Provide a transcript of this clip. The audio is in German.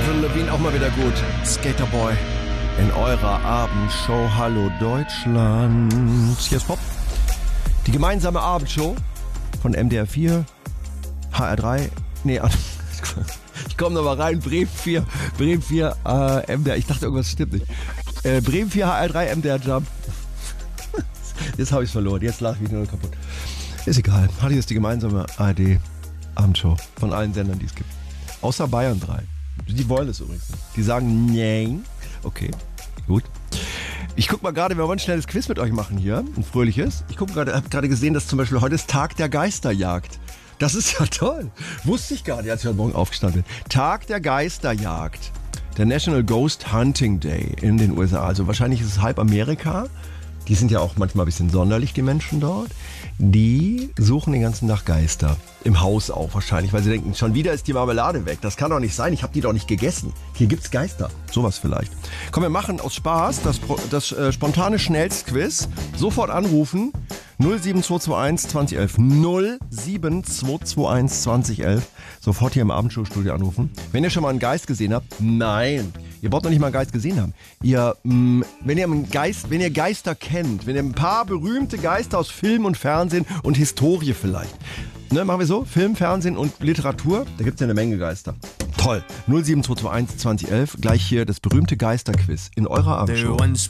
Avril Lavigne auch mal wieder gut. Skaterboy in eurer Abendshow. Hallo Deutschland. Hier ist Pop. Die gemeinsame Abendshow von MDR 4, HR 3. Nee, ich komme noch mal rein. Bremen 4, MDR. Ich dachte, irgendwas stimmt nicht. Bremen 4, HR 3, MDR Jump. Jetzt habe ich es verloren. Jetzt lache ich mich nur noch kaputt. Ist egal. Hier ist die gemeinsame ARD Abendshow von allen Sendern, die es gibt. Außer Bayern 3. Die wollen es übrigens nicht. Die sagen, nein. Okay, gut. Ich guck mal gerade, wir wollen ein schnelles Quiz mit euch machen hier. Ein fröhliches. Ich habe gerade gesehen, dass zum Beispiel heute ist Tag der Geisterjagd. Das ist ja toll. Wusste ich gar nicht, als ich heute Morgen aufgestanden bin. Tag der Geisterjagd. Der National Ghost Hunting Day in den USA. Also wahrscheinlich ist es halb Amerika. Die sind ja auch manchmal ein bisschen sonderlich, die Menschen dort. Die suchen den ganzen Tag Geister. Im Haus auch wahrscheinlich, weil sie denken, schon wieder ist die Marmelade weg. Das kann doch nicht sein, ich habe die doch nicht gegessen. Hier gibt's Geister. Sowas vielleicht. Komm, wir machen aus Spaß das spontane Schnellstquiz. Sofort anrufen. 07221 2011. 07221 2011. Sofort hier im Abendshow-Studio anrufen. Wenn ihr schon mal einen Geist gesehen habt, nein. Ihr braucht noch nicht mal einen Geist gesehen haben. Wenn ihr Geister kennt, wenn ihr ein paar berühmte Geister aus Film und Fernsehen und Historie vielleicht. Ne, machen wir so? Film, Fernsehen und Literatur, da gibt es ja eine Menge Geister. Toll. 07221 2011, gleich hier das berühmte Geisterquiz in eurer Abendshow.